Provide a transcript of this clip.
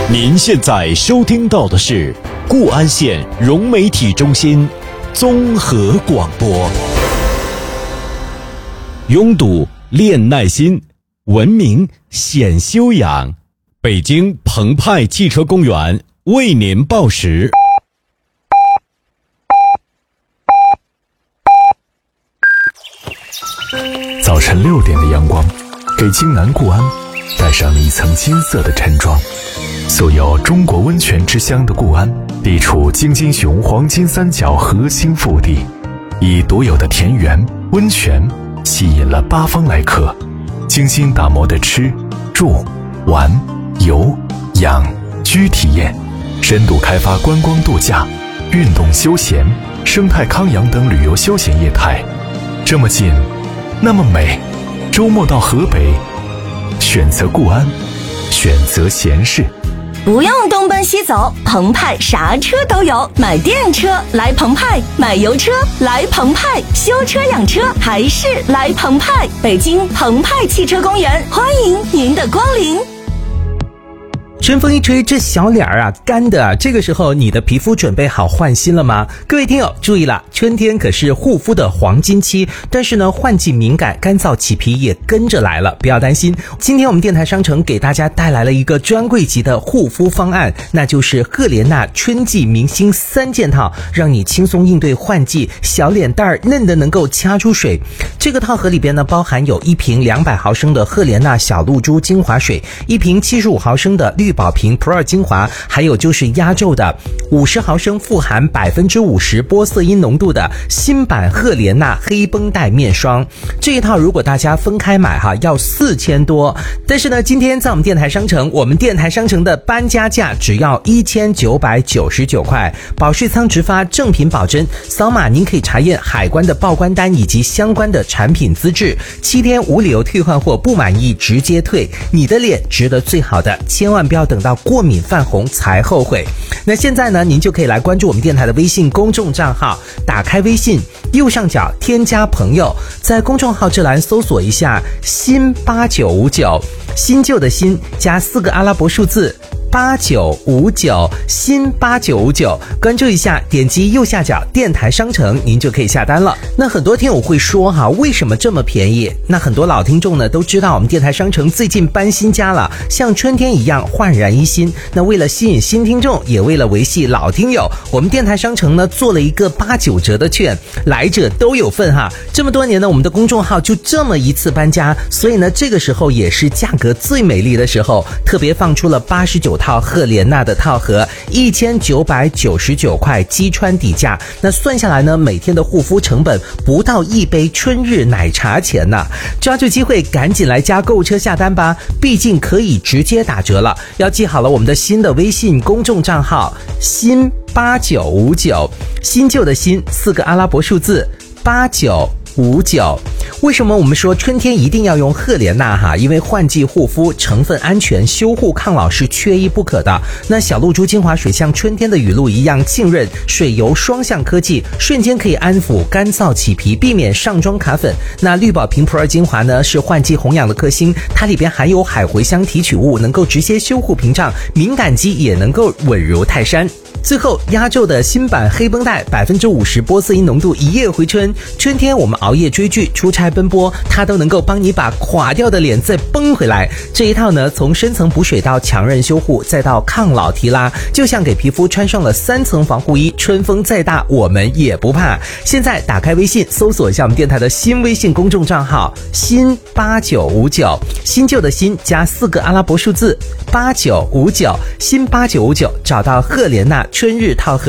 您现在收听到的是固安县融媒体中心综合广播。拥堵练耐心，文明显修养。北京澎湃汽车公园为您报时。 早晨6点的阳光，给京南固安带上了一层金色的晨装。素有中国温泉之乡的固安，地处京津雄黄金三角核心腹地，以独有的田园温泉吸引了八方来客。精心打磨的吃住玩游养居体验，深度开发观光度假、运动休闲、生态康养等旅游休闲业态。这么近那么美，周末到河北，选择固安，选择闲适。 不用东奔西走，澎湃啥车都有。买电车来澎湃，买油车来澎湃，修车养车还是来澎湃。北京澎湃汽车公园，欢迎您的光临。 春风一吹，这小脸儿啊干的，这个时候你的皮肤准备好换新了吗？各位听友注意了，春天可是护肤的黄金期，但是呢换季敏感，干燥起皮也跟着来了，不要担心。今天我们电台商城给大家带来了一个专柜级的护肤方案，那就是赫莲娜春季明星3件套，让你轻松应对换季，小脸蛋儿嫩的能够掐出水。这个套盒里边呢包含有一瓶200毫升的赫莲娜小露珠精华水，一瓶75毫升的绿宝瓶 Pro 精华，还有就是压轴的50毫升富含50%玻色因浓度的新版赫莲娜黑绷带面霜。这一套如果大家分开买要4000多，但是呢今天在我们电台商城，我们电台商城的搬家价只要1999块，保税仓直发，正品保真，扫码您可以查验海关的报关单以及相关的产品资质，7天无理由退换货，不满意直接退。你的脸值得最好的，千万不要等到过敏泛红才后悔。那现在呢您就可以来关注我们电台的微信公众账号，打开微信右上角添加朋友，在公众号这栏搜索一下新8959，新旧的新加4个阿拉伯数字8959，新8959，关注一下，点击右下角电台商城，您就可以下单了。那很多听友会说为什么这么便宜？那很多老听众呢都知道我们电台商城最近搬新家了，像春天一样焕然一新。那为了吸引新听众，也为了维系老听友，我们电台商城呢做了一个89折的券，来者都有份这么多年呢，我们的公众号就这么一次搬家，所以呢这个时候也是价格最美丽的时候，特别放出了89套赫莲娜的套盒，1999块击穿底价。那算下来呢，每天的护肤成本不到1杯春日奶茶钱呢。抓住机会赶紧来加购物车下单吧，毕竟可以直接打折了。要记好了我们的新的微信公众账号新8959，新旧的新4个阿拉伯数字8959。为什么我们说春天一定要用赫莲娜因为换季护肤成分安全，修护抗老是缺一不可的。那小露珠精华水像春天的雨露一样浸润，水油双向科技，瞬间可以安抚干燥起皮，避免上妆卡粉。那绿宝瓶 Pro 精华呢是换季红养的克星，它里边含有海茴香提取物，能够直接修护屏障，敏感肌也能够稳如泰山。最后压轴的新版黑绷带50%玻色因浓度，一夜回春。春天我们熬夜追剧出差奔波，它都能够帮你把垮掉的脸再绷回来。这一套呢从深层补水到强韧修护再到抗老提拉，就像给皮肤穿上了3层防护衣，春风再大我们也不怕。现在打开微信搜索一下我们电台的新微信公众账号新8959，新旧的新加4个阿拉伯数字8959，新8959，找到赫莲娜春日套盒